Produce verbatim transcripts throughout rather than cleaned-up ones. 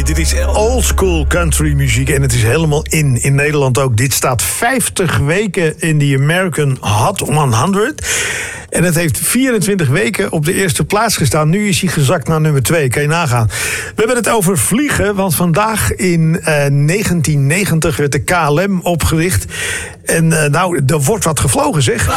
dit is old school country muziek en het is helemaal in. In Nederland ook. Dit staat vijftig weken in de American Hot honderd. En het heeft vierentwintig weken op de eerste plaats gestaan. Nu is hij gezakt naar nummer twee. Kan je nagaan. We hebben het over vliegen, want vandaag in uh, negentien negentig werd de K L M opgericht. En uh, nou, er wordt wat gevlogen, zeg.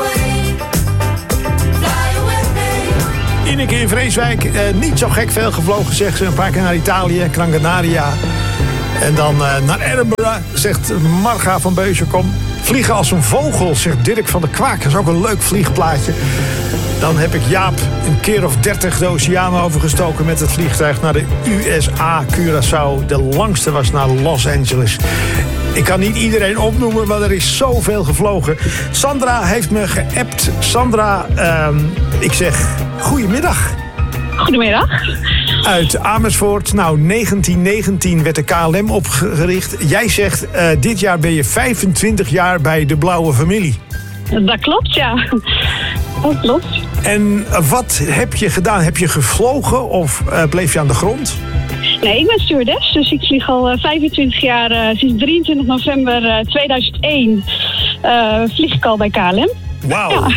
Ineke in Vreeswijk, uh, niet zo gek veel gevlogen, zegt ze. Een paar keer naar Italië, Gran Canaria. En dan uh, naar Edinburgh, zegt Marga van Beuzenkom. Vliegen als een vogel, zegt Dirk van der Kwaak. Dat is ook een leuk vliegplaatje. Dan heb ik Jaap een keer of dertig de oceaan overgestoken met het vliegtuig naar de U S A, Curaçao. De langste was naar Los Angeles. Ik kan niet iedereen opnoemen, maar er is zoveel gevlogen. Sandra heeft me geappt. Sandra, uh, ik zeg goedemiddag. Goedemiddag. Uit Amersfoort. Nou, negentien negentien werd de K L M opgericht. Jij zegt, uh, dit jaar ben je vijfentwintig jaar bij de Blauwe Familie. Dat klopt, ja. Dat klopt. En wat heb je gedaan? Heb je gevlogen of uh, bleef je aan de grond? Nee, ik ben stewardess, dus ik vlieg al uh, vijfentwintig jaar. Uh, sinds drieëntwintig november uh, tweeduizend één uh, vlieg ik al bij K L M. Wauw. Ja.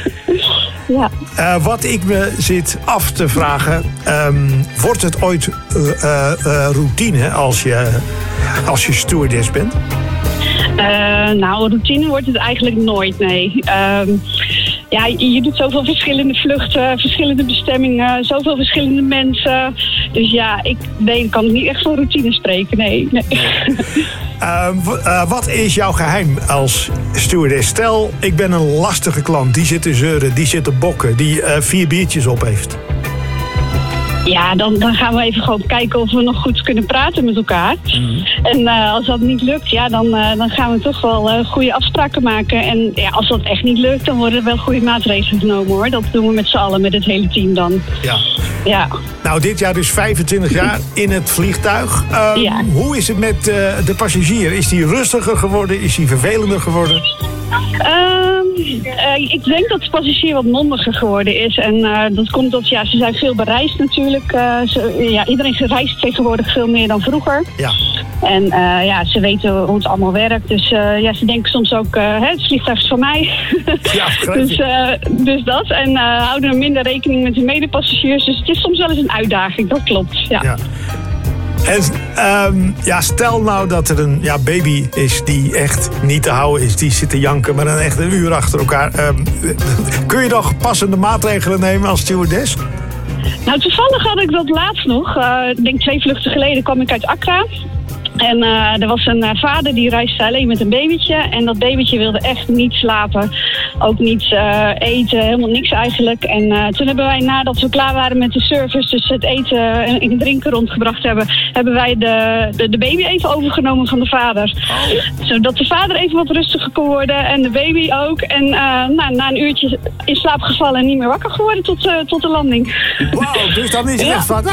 Ja. Uh, wat ik me zit af te vragen, um, wordt het ooit uh, uh, uh, routine als je, als je stewardess bent? Uh, nou, routine wordt het eigenlijk nooit, nee. Um, ja, je doet zoveel verschillende vluchten, verschillende bestemmingen, zoveel verschillende mensen. Dus ja, ik, nee, ik kan niet echt van routine spreken, nee. nee. Uh, w- uh, wat is jouw geheim als stewardess? Stel, ik ben een lastige klant, die zit te zeuren, die zit te bokken, die uh, vier biertjes op heeft. Ja, dan, dan gaan we even gewoon kijken of we nog goed kunnen praten met elkaar. Mm. En uh, als dat niet lukt, ja, dan, uh, dan gaan we toch wel uh, goede afspraken maken. En ja, als dat echt niet lukt, dan worden er wel goede maatregelen genomen, hoor. Dat doen we met z'n allen, met het hele team dan. Ja. Ja. Nou, dit jaar dus vijfentwintig jaar in het vliegtuig. Um, ja. Hoe is het met uh, de passagier? Is die rustiger geworden? Is die vervelender geworden? Um, uh, ik denk dat de passagier wat mondiger geworden is. En uh, dat komt omdat ja, ze zijn veel bereisd natuurlijk. Uh, ze, ja, iedereen reist tegenwoordig veel meer dan vroeger. Ja. En uh, ja, ze weten hoe het allemaal werkt. Dus uh, ja, ze denken soms ook, uh, hè, het vliegtuig is van mij. Ja, dus, uh, dus dat. En uh, houden minder rekening met de medepassagiers. Dus het is soms wel eens een uitdaging, dat klopt. Ja. Ja. En um, ja, stel nou dat er een ja, baby is die echt niet te houden is. Die zit te janken, maar dan echt een uur achter elkaar. Um, kun je dan passende maatregelen nemen als stewardess? Nou, toevallig had ik dat laatst nog. Uh, ik denk twee vluchten geleden kwam ik uit Accra. En uh, er was een uh, vader die reisde alleen met een babytje. En dat babytje wilde echt niet slapen. Ook niet uh, eten, helemaal niks eigenlijk. En uh, toen hebben wij, nadat we klaar waren met de service, dus het eten en drinken rondgebracht hebben, hebben wij de, de, de baby even overgenomen van de vader. Oh. Zodat de vader even wat rustiger kon worden en de baby ook. En uh, nou, na een uurtje in slaap gevallen en niet meer wakker geworden tot, uh, tot de landing. Wauw, dus dan is het echt van...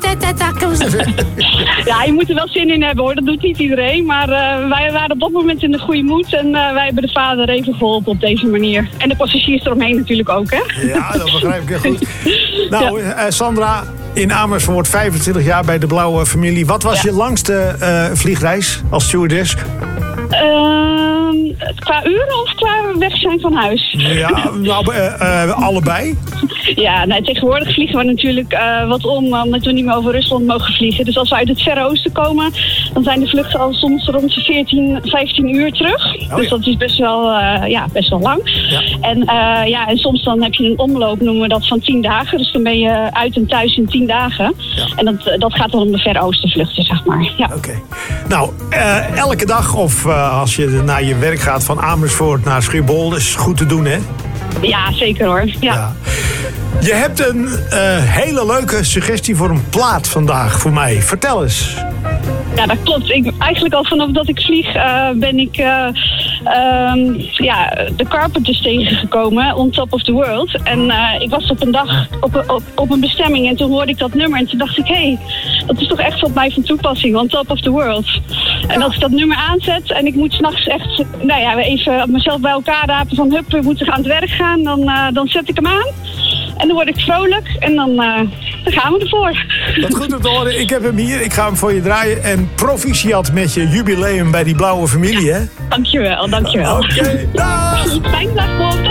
Ja, je moet er wel zin in hebben, hoor. Dat doet niet iedereen. Maar uh, wij waren op dat moment in de goede moed. En uh, wij hebben de vader even geholpen op deze manier. En de passagiers eromheen natuurlijk ook, hè? Ja, dat begrijp ik heel goed. Nou, ja. uh, Sandra, in Amersfoort, vijfentwintig jaar bij de Blauwe Familie. Wat was ja. je langste uh, vliegreis als stewardess? Uh, qua uren of qua weg zijn van huis? Ja, nou, uh, uh, allebei. Ja, nou, tegenwoordig vliegen we natuurlijk uh, wat om, omdat we niet meer over Rusland mogen vliegen. Dus als we uit het Verre Oosten komen, dan zijn de vluchten al soms rond de veertien, vijftien uur terug. Oh, dus ja. dat is best wel, uh, ja, best wel lang. Ja. En, uh, ja, en soms dan heb je een omloop, noemen we dat, van tien dagen. Dus dan ben je uit en thuis in tien dagen. Ja. En dat, dat gaat dan om de Verre Oosten vluchten, zeg maar. Ja. Oké. Okay. Nou, uh, elke dag of uh, als je naar je werk gaat van Amersfoort naar Schiphol, is goed te doen, hè? Ja, zeker hoor. Ja. Ja. Je hebt een uh, hele leuke suggestie voor een plaat vandaag voor mij. Vertel eens. Ja, dat klopt. Ik, eigenlijk al vanaf dat ik vlieg uh, ben ik uh, um, ja, de Carpenters tegengekomen, On Top of the World. En uh, ik was op een dag op, op, op een bestemming en toen hoorde ik dat nummer. En toen dacht ik, hé, hey, dat is toch echt op mij van toepassing, On Top of the World. En als ik dat nummer aanzet en ik moet 's nachts echt, nou ja, even mezelf bij elkaar rapen van hup, we moeten aan het werk gaan, dan, uh, dan zet ik hem aan. En dan word ik vrolijk en dan, uh, daar gaan we ervoor. Wat goed om te horen. Ik heb hem hier. Ik ga hem voor je draaien. En proficiat met je jubileum bij die blauwe familie, hè? Dankjewel, dankjewel. Oké, okay, dag! Fijne dag, Bob.